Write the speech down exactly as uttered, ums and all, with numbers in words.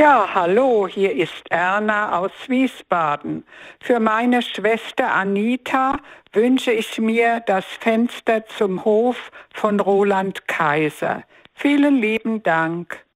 Ja, hallo, hier ist Erna aus Wiesbaden. Für meine Schwester Anita wünsche ich mir das Fenster zum Hof von Roland Kaiser. Vielen lieben Dank.